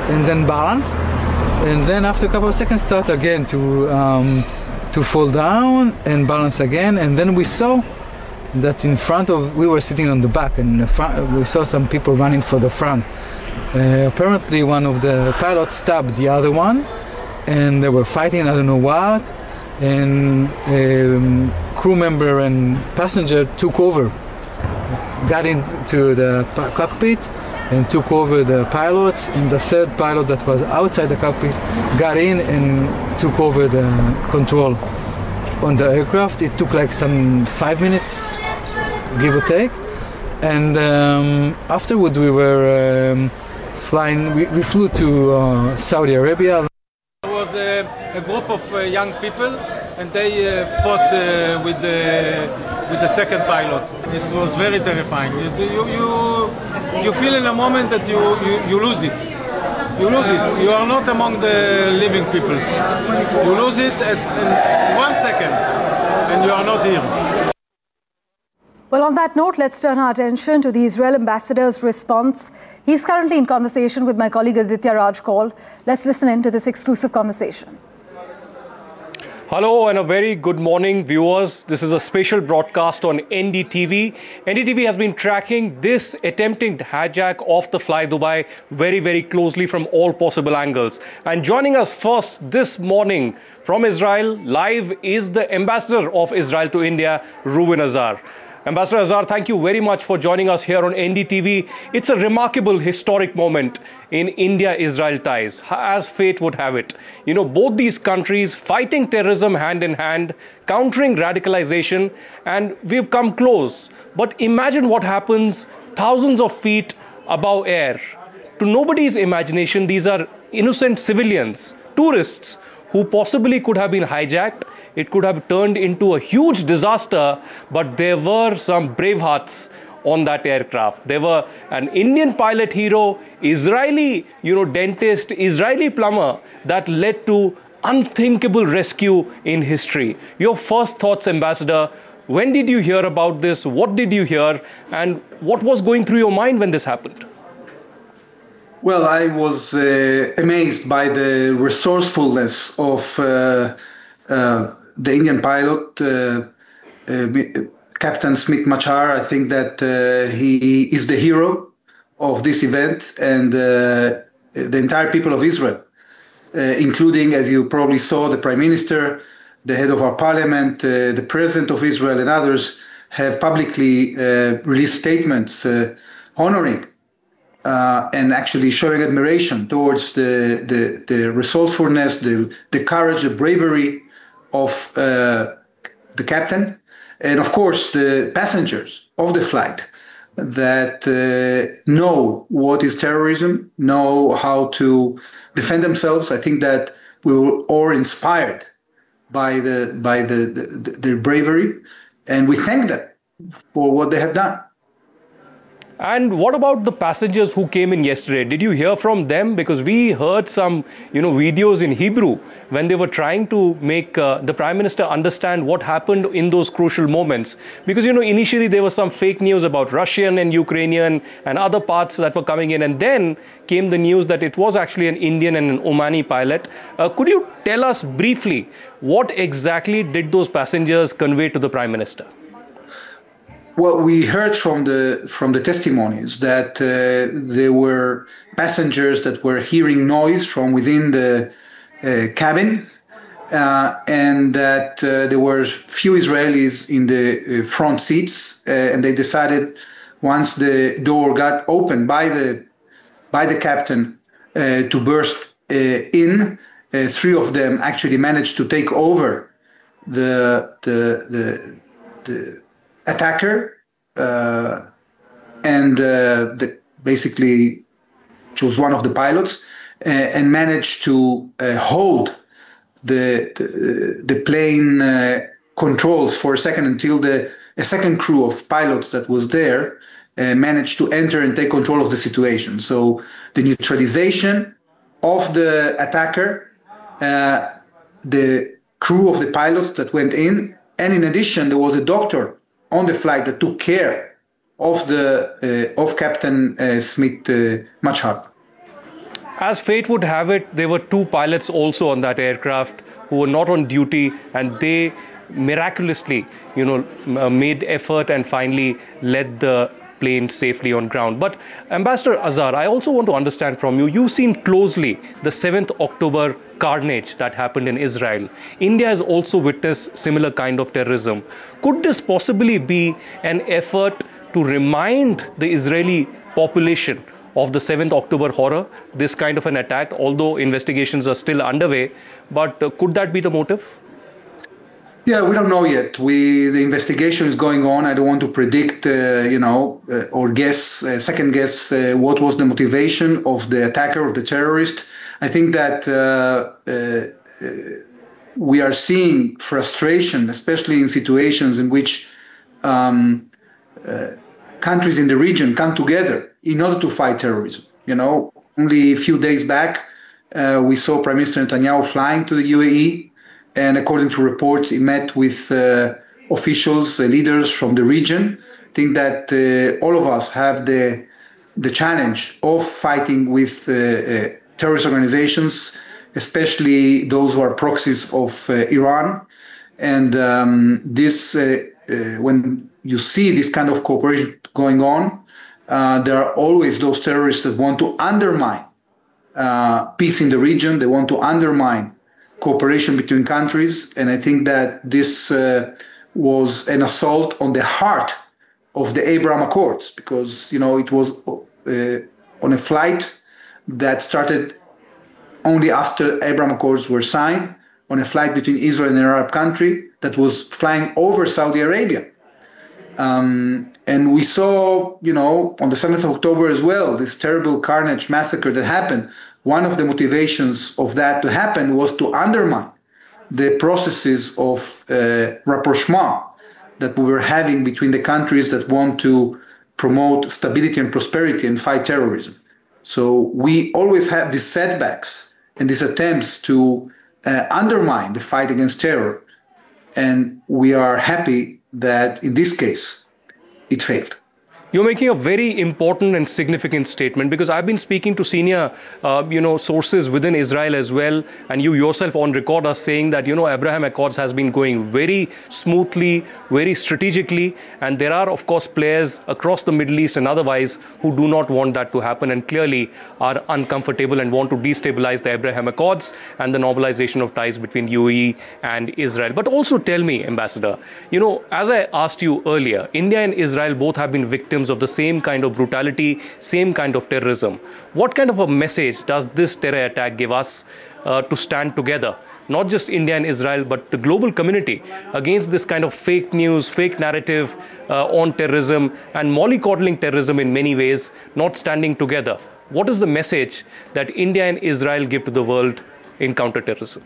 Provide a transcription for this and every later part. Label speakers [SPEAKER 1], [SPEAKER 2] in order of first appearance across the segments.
[SPEAKER 1] and then balance, and then after a couple of seconds start again to fall down and balance again. And then we saw that in front of, we were sitting on the back, and in the front, we saw some people running for the front. Apparently one of the pilots stabbed the other one, and they were fighting, I don't know what, and crew member and passenger took over, got into the cockpit and took over the pilots, and the third pilot that was outside the cockpit got in and took over the control on the aircraft. It took like some 5 minutes, give or take, and afterwards we were flying, we flew to Saudi Arabia.
[SPEAKER 2] There was a group of young people, and they fought with the second pilot. It was very terrifying. You feel in a moment that you lose it. You lose it. You are not among the living people. You lose it in 1 second, and you are not here.
[SPEAKER 3] Well, on that note, let's turn our attention to the Israel ambassador's response. He's currently in conversation with my colleague Aditya Raj Kaul. Let's listen in to this exclusive conversation.
[SPEAKER 4] Hello and a very good morning, viewers. This is a special broadcast on NDTV. NDTV has been tracking this attempted hijack of the Fly Dubai very, very closely from all possible angles. And joining us first this morning from Israel, live, is the ambassador of Israel to India, Reuven Azar. Ambassador Azar, thank you very much for joining us here on NDTV. It's a remarkable historic moment in India-Israel ties, as fate would have it. You know, both these countries fighting terrorism hand in hand, countering radicalization, and we've come close. But imagine what happens thousands of feet above air. To nobody's imagination, these are innocent civilians, tourists, who possibly could have been hijacked. It could have turned into a huge disaster, but there were some brave hearts on that aircraft. There were an Indian pilot hero, Israeli, dentist, Israeli plumber that led to unthinkable rescue in history. Your first thoughts, Ambassador, when did you hear about this? What did you hear? And what was going through your mind when this happened?
[SPEAKER 5] Well, I was amazed by the resourcefulness of the Indian pilot, Captain Smit Machar. I think that he is the hero of this event, and the entire people of Israel, including, as you probably saw, the Prime Minister, the head of our parliament, the President of Israel, and others have publicly released statements honoring and actually showing admiration towards the resourcefulness, the courage, the bravery of the captain, and of course the passengers of the flight that know what is terrorism, know how to defend themselves. I think that we were all inspired by their bravery, and we thank them for what they have done.
[SPEAKER 4] And what about the passengers who came in yesterday? Did you hear from them? Because we heard some, videos in Hebrew when they were trying to make the Prime Minister understand what happened in those crucial moments. Because, initially there was some fake news about Russian and Ukrainian and other parts that were coming in. And then came the news that it was actually an Indian and an Omani pilot. Could you tell us briefly what exactly did those passengers convey to the Prime Minister?
[SPEAKER 5] Well, we heard from the testimonies that there were passengers that were hearing noise from within the cabin, and that there were few Israelis in the front seats, and they decided once the door got opened by the captain to burst in. Three of them actually managed to take over the attacker, and basically chose one of the pilots and managed to hold the plane controls for a second until a second crew of pilots that was there managed to enter and take control of the situation. So the neutralization of the attacker, the crew of the pilots that went in, and in addition, there was a doctor on the flight that took care of Captain Smit Machar.
[SPEAKER 4] As fate would have it, there were two pilots also on that aircraft who were not on duty, and they miraculously, made effort and finally led the plane safely on ground. But Ambassador Azhar, I also want to understand from you, you've seen closely the 7th October carnage that happened in Israel. India has also witnessed similar kind of terrorism. Could this possibly be an effort to remind the Israeli population of the 7th October horror, this kind of an attack, although investigations are still underway, but could that be the motive?
[SPEAKER 5] Yeah, we don't know yet. The investigation is going on. I don't want to predict, or second guess what was the motivation of the attacker, of the terrorist. I think that we are seeing frustration, especially in situations in which countries in the region come together in order to fight terrorism. Only a few days back, we saw Prime Minister Netanyahu flying to the UAE. And according to reports, he met with officials, leaders from the region. I think that all of us have the challenge of fighting with terrorist organizations, especially those who are proxies of Iran. And when you see this kind of cooperation going on, there are always those terrorists that want to undermine peace in the region. They want to undermine cooperation between countries, and I think that this was an assault on the heart of the Abraham Accords, because it was on a flight that started only after Abraham Accords were signed, on a flight between Israel and an Arab country that was flying over Saudi Arabia. And we saw, on the 7th of October as well, this terrible carnage massacre that happened. One of the motivations of that to happen was to undermine the processes of rapprochement that we were having between the countries that want to promote stability and prosperity and fight terrorism. So we always have these setbacks and these attempts to undermine the fight against terror. And we are happy that in this case, it failed.
[SPEAKER 4] You're making a very important and significant statement, because I've been speaking to senior, sources within Israel as well, and you yourself on record are saying that, Abraham Accords has been going very smoothly, very strategically, and there are, of course, players across the Middle East and otherwise who do not want that to happen and clearly are uncomfortable and want to destabilize the Abraham Accords and the normalization of ties between UAE and Israel. But also tell me, Ambassador, as I asked you earlier, India and Israel both have been victims of the same kind of brutality, same kind of terrorism. What kind of a message does this terror attack give us to stand together, not just India and Israel, but the global community against this kind of fake news, fake narrative on terrorism and mollycoddling terrorism in many ways, not standing together? What is the message that India and Israel give to the world in counterterrorism?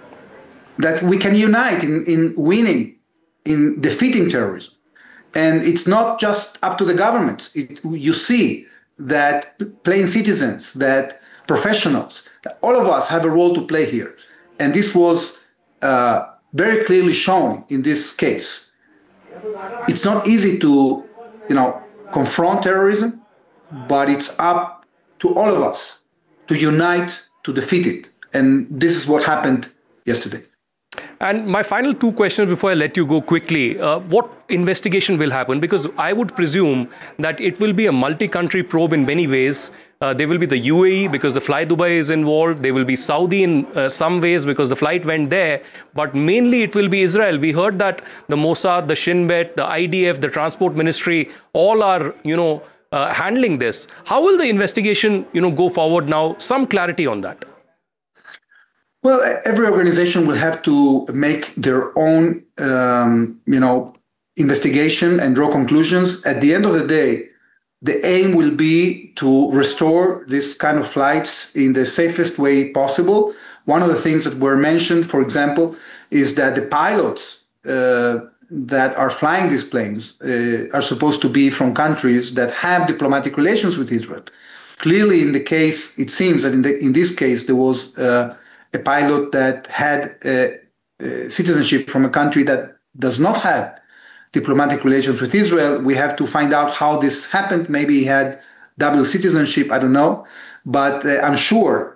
[SPEAKER 5] That we can unite in winning, in defeating terrorism. And it's not just up to the governments. You see that plain citizens, that professionals, that all of us have a role to play here. And this was very clearly shown in this case. It's not easy to, confront terrorism, but it's up to all of us to unite to defeat it. And this is what happened yesterday.
[SPEAKER 4] And my final two questions before I let you go quickly. What investigation will happen? Because I would presume that it will be a multi-country probe in many ways. There will be the UAE because the Fly Dubai is involved. There will be Saudi in some ways because the flight went there. But mainly it will be Israel. We heard that the Mossad, the Shin Bet, the IDF, the Transport Ministry, all are, handling this. How will the investigation, go forward now? Some clarity on that.
[SPEAKER 5] Well, every organization will have to make their own, investigation and draw conclusions. At the end of the day, the aim will be to restore this kind of flights in the safest way possible. One of the things that were mentioned, for example, is that the pilots that are flying these planes are supposed to be from countries that have diplomatic relations with Israel. Clearly, in the case, it seems that in this case, there was a pilot that had citizenship from a country that does not have diplomatic relations with Israel. We have to find out how this happened. Maybe he had double citizenship, I don't know. But I'm sure